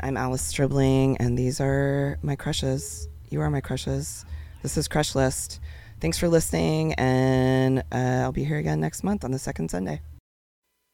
I'm Alice Stribling, and these are my crushes. You are my crushes. This is Crush List. Thanks for listening, and I'll be here again next month on the second Sunday.